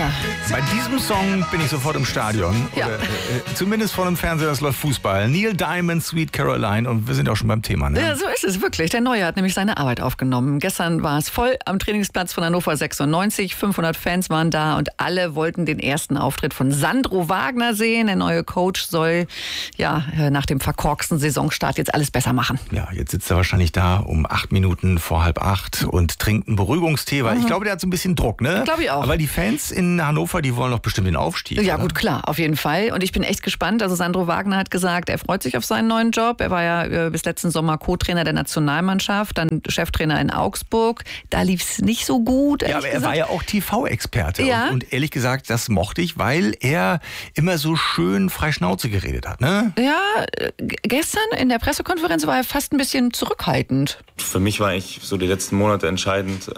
Ja. Bei diesem Song bin ich sofort im Stadion. Ja. Oder, zumindest vor dem Fernseher, das läuft Fußball. Neil Diamond, Sweet Caroline. Und wir sind auch schon beim Thema, ne? Ja, so ist es wirklich. Der Neue hat nämlich seine Arbeit aufgenommen. Gestern war es voll am Trainingsplatz von Hannover 96. 500 Fans waren da und alle wollten den ersten Auftritt von Sandro Wagner sehen. Der neue Coach soll nach dem verkorksten Saisonstart jetzt alles besser machen. Ja, jetzt sitzt er wahrscheinlich da um 8 Minuten vor 7:30 und trinkt einen Beruhigungstee. Weil ich glaube, der hat so ein bisschen Druck, ne? Glaube ich auch. Aber die Fans in Hannover, die wollen doch bestimmt den Aufstieg. Ja, oder? gut, klar, auf jeden Fall. Und ich bin echt gespannt. Also Sandro Wagner hat gesagt, er freut sich auf seinen neuen Job. Er war ja bis letzten Sommer Co-Trainer der Nationalmannschaft, dann Cheftrainer in Augsburg. Da lief es nicht so gut. Ja, aber er war ja auch TV-Experte. Ja. Und ehrlich gesagt, das mochte ich, weil er immer so schön frei Schnauze geredet hat, ne? Ja, gestern in der Pressekonferenz war er fast ein bisschen zurückhaltend. Für mich war ich so die letzten Monate entscheidend.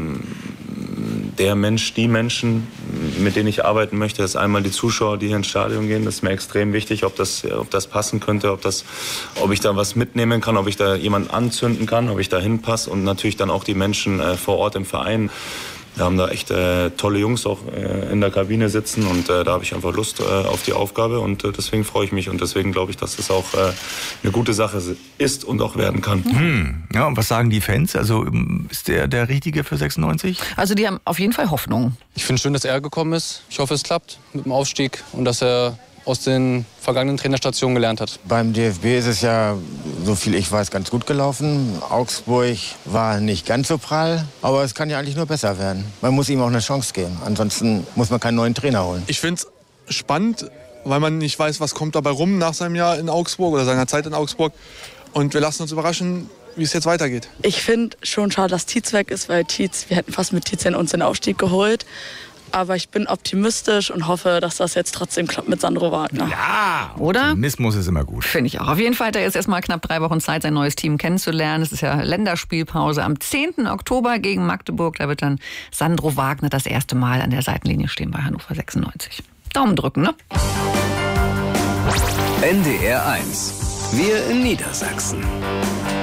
Der Mensch, die Menschen, mit denen ich arbeiten möchte, ist einmal die Zuschauer, die hier ins Stadion gehen. Das ist mir extrem wichtig, ob das passen könnte, ob ich da was mitnehmen kann, ob ich da jemanden anzünden kann, ob ich da hinpasse und natürlich dann auch die Menschen vor Ort im Verein. Wir haben da echt tolle Jungs auch in der Kabine sitzen und da habe ich einfach Lust auf die Aufgabe und deswegen freue ich mich und deswegen glaube ich, dass das auch eine gute Sache ist und auch werden kann. Ja, und was sagen die Fans? Also ist der Richtige für 96? Also die haben auf jeden Fall Hoffnung. Ich finde schön, dass er gekommen ist. Ich hoffe, es klappt mit dem Aufstieg und dass er aus den vergangenen Trainerstationen gelernt hat. Beim DFB ist es ja, so viel ich weiß, ganz gut gelaufen. Augsburg war nicht ganz so prall, aber es kann ja eigentlich nur besser werden. Man muss ihm auch eine Chance geben, ansonsten muss man keinen neuen Trainer holen. Ich finde es spannend, weil man nicht weiß, was kommt dabei rum nach seinem Jahr in Augsburg oder seiner Zeit in Augsburg. Und wir lassen uns überraschen, wie es jetzt weitergeht. Ich finde schon schade, dass Tietz weg ist, weil wir hätten fast mit Tietz uns den Aufstieg geholt. Aber ich bin optimistisch und hoffe, dass das jetzt trotzdem klappt mit Sandro Wagner. Ja, oder? Optimismus ist immer gut. Finde ich auch. Auf jeden Fall hat er jetzt erstmal knapp 3 Wochen Zeit, sein neues Team kennenzulernen. Es ist ja Länderspielpause am 10. Oktober gegen Magdeburg. Da wird dann Sandro Wagner das erste Mal an der Seitenlinie stehen bei Hannover 96. Daumen drücken, ne? NDR 1. Wir in Niedersachsen.